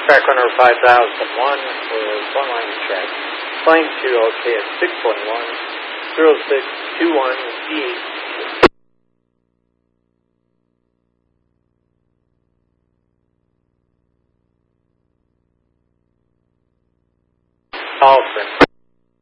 Track runner 5001 for one line check. Flying to OK at 611-0621 DH. Allison.